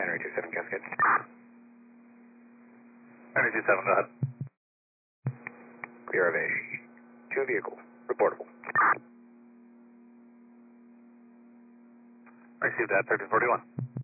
Henry 27 Cascade. Henry 27, go ahead. Clear of a 2 vehicle. Reportable. Received that, 1341.